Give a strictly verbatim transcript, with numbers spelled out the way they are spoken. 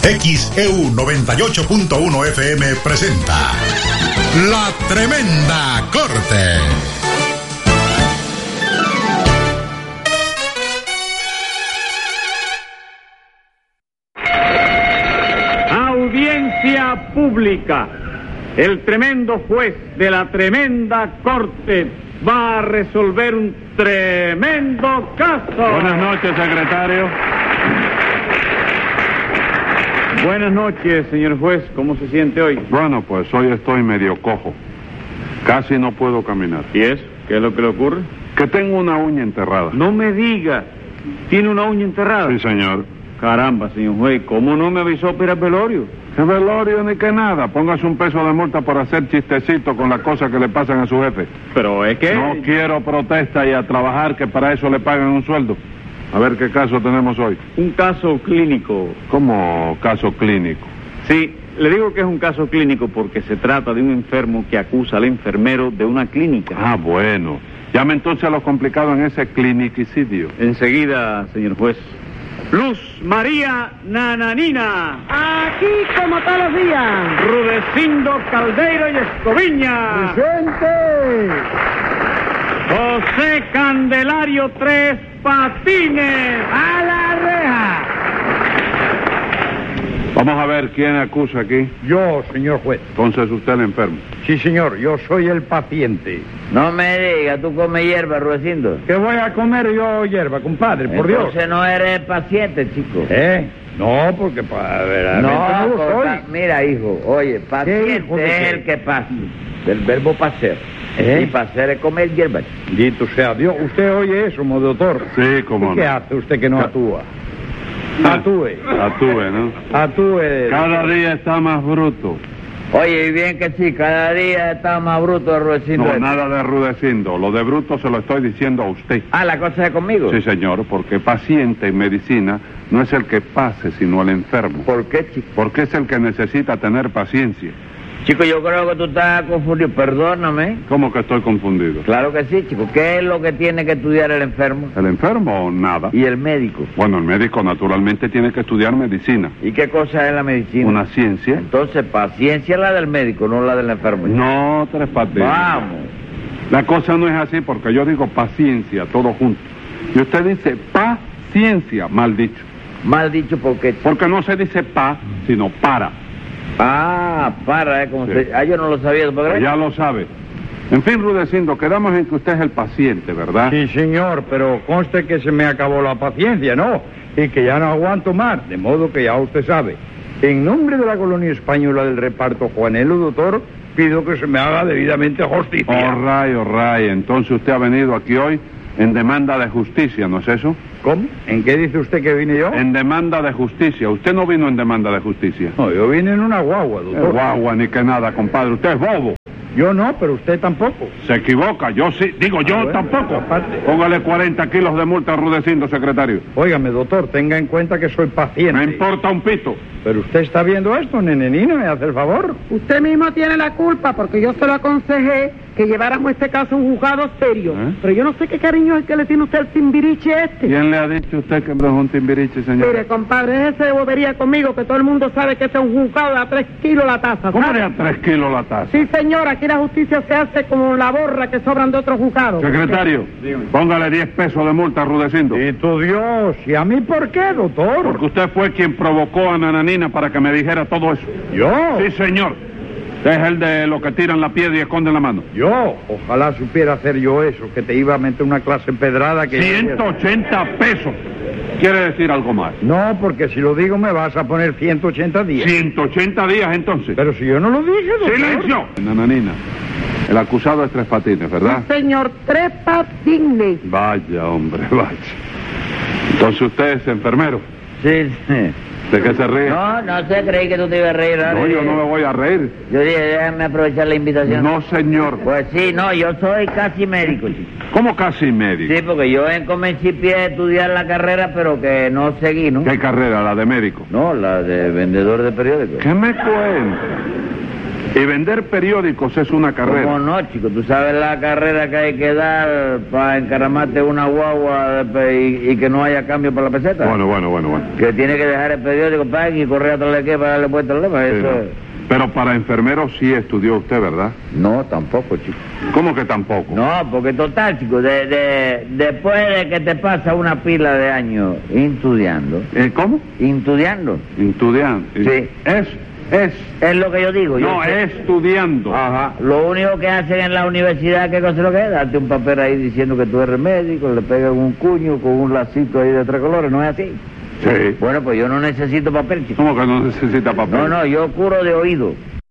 X E U noventa y ocho punto uno F M presenta La Tremenda Corte. Audiencia pública. El tremendo juez de la tremenda corte va a resolver un tremendo caso. Buenas noches, secretario. Buenas noches, señor juez. ¿Cómo se siente hoy? Bueno, pues hoy estoy medio cojo. Casi no puedo caminar. ¿Y eso? ¿Qué es lo que le ocurre? Que tengo una uña enterrada. No me diga. ¿Tiene una uña enterrada? Sí, señor. Caramba, señor juez. ¿Cómo no me avisó para el velorio? ¿Qué velorio ni qué nada? Póngase un peso de multa por hacer chistecito con las cosas que le pasan a su jefe. Pero es que... No quiero protesta y a trabajar, que para eso le pagan un sueldo. A ver qué caso tenemos hoy. Un caso clínico. ¿Cómo caso clínico? Sí, le digo que es un caso clínico porque se trata de un enfermo que acusa al enfermero de una clínica. Ah, bueno. Llame entonces a lo complicado en ese cliniquicidio. Enseguida, señor juez. Luz María Nananina. Aquí como todos los días. Rudecindo Caldeiro y Escoviña. ¡Presente! José Candelario Tres Patines. ¡A la reja! Vamos a ver quién acusa aquí. Yo, señor juez. Entonces usted el enfermo. Sí, señor, yo soy el paciente. No me digas, tú comes hierba, Rudecindo. ¿Qué voy a comer yo hierba, compadre? Por Dios. Entonces no eres paciente, chico. ¿Eh? No, porque para verdaderamente no, no lo soy. Pa, mira, hijo, oye, paciente hijo, es qué? el que pasa, del verbo paser. ¿Eh? Y paser es comer hierba. Dito sea Dios. ¿Usted oye eso, mo doctor? Sí, cómo ¿Y qué no. hace usted que no ¿Qué? actúa? Actúe. Actúe, ¿no? Actúe. Cada día está más bruto. Oye, y bien que sí, cada día está más bruto el Rudecindo. No, nada de rudecindo. Lo de bruto se lo estoy diciendo a usted. Ah, ¿la cosa es conmigo? Sí, señor, porque paciente en medicina no es el que pase, sino el enfermo. ¿Por qué, chico? Porque es el que necesita tener paciencia. Chico, yo creo que tú estás confundido. Perdóname. ¿Cómo que estoy confundido? Claro que sí, chico. ¿Qué es lo que tiene que estudiar el enfermo? ¿El enfermo o nada? ¿Y el médico? Bueno, el médico naturalmente tiene que estudiar medicina. ¿Y qué cosa es la medicina? Una ciencia. Entonces, paciencia es la del médico, no la del enfermo. No, Tres Patines. Vamos. La cosa no es así porque yo digo paciencia, todo junto. Y usted dice paciencia, mal dicho. Mal dicho, ¿por qué? Porque no se dice pa, sino para. Ah, para, ¿eh? Como Sí. se... Ah, yo no lo sabía. ¿Por qué? Pues ya lo sabe. En fin, Rudecindo, quedamos en que usted es el paciente, ¿verdad? Sí, señor, pero conste que se me acabó la paciencia, ¿no? Y que ya no aguanto más, de modo que ya usted sabe. En nombre de la colonia española del reparto Juanelo, doctor, pido que se me haga debidamente justicia. Oh, ray, oh, ray. Entonces usted ha venido aquí hoy en demanda de justicia, ¿no es eso? ¿Cómo? ¿En qué dice usted que vine yo? En demanda de justicia. Usted no vino en demanda de justicia. No, yo vine en una guagua, doctor. Eh, guagua ni que nada, compadre. Usted es bobo. Yo no, pero usted tampoco. Se equivoca. Yo sí. Digo, yo Ah, bueno, tampoco. aparte. Póngale cuarenta kilos de multa a Rudecindo, secretario. Óigame, doctor, tenga en cuenta que soy paciente. Me importa un pito. Pero usted está viendo esto, nenenina, ¿me hace el favor? Usted mismo tiene la culpa porque yo se lo aconsejé que lleváramos este caso a un juzgado serio. ¿Eh? Pero yo no sé qué cariño es que le tiene usted al timbiriche este. ¿Quién le ha dicho a usted que no es un timbiriche, señor? Mire, compadre, ese de bobería conmigo que todo el mundo sabe que ese es un juzgado de a tres kilos la taza. ¿Cómo ¿sabe? le a tres kilos la taza? Sí, señor, aquí la justicia se hace como la borra que sobran de otros juzgados. Secretario, póngale diez pesos de multa a Rudecindo. Y tu Dios, ¿y a mí por qué, doctor? Porque usted fue quien provocó a Nananina para que me dijera todo eso. ¿Yo? Sí, señor. Es el de los que tiran la piedra y esconden la mano. Yo, ojalá supiera hacer yo eso, que te iba a meter una clase pedrada que... ciento ochenta pesos. ¿Quiere decir algo más? No, porque si lo digo me vas a poner ciento ochenta días. ciento ochenta días entonces. Pero si yo no lo dije, doctor. ¡Silencio! Nananina, el acusado es Tres Patines, ¿verdad? Señor, Tres Patines. Vaya, hombre, vaya. Entonces usted es enfermero. Sí, sí. ¿De qué se ríe? No, no sé, creí que tú te ibas a reír. ¿no? No, yo no me voy a reír. Yo dije, déjame aprovechar la invitación. No, señor. Pues sí, no, yo soy casi médico, chico. ¿Cómo casi médico? Sí, porque yo comencé a estudiar la carrera, pero que no seguí, ¿no? ¿Qué carrera? ¿La de médico? No, la de vendedor de periódicos. ¿Qué me cuenta? Y vender periódicos es una carrera. ¿Cómo no, chico? ¿Tú sabes la carrera que hay que dar para encaramarte una guagua y, y que no haya cambio para la peseta? Bueno, bueno, bueno, bueno. Que tiene que dejar el periódico para y correr atrás de qué para darle vuelta al lema. Sí, Eso no. es... Pero para enfermero sí estudió usted, ¿verdad? No, tampoco, chico. ¿Cómo que tampoco? No, porque total, chico, de, de, después de que te pasa una pila de años estudiando, Eh, ¿Cómo? estudiando, Estudiando. Sí. Es, es. es lo que yo digo. yo No, sé- estudiando. Ajá. Lo único que hacen en la universidad, ¿qué cosa es lo que es? Darte un papel ahí diciendo que tú eres médico, le pegan un cuño con un lacito ahí de tres colores, ¿no es así? Sí. Bueno, pues yo no necesito papel, chico. ¿Cómo que no necesita papel? No, no, yo curo de oído.